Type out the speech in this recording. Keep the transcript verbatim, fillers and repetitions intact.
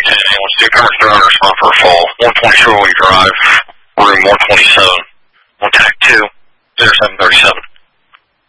ten, let's do current three hundred spot for a fall. one twenty Shirley Drive, room one twenty-seven. On tack two, zero seven thirty-seven.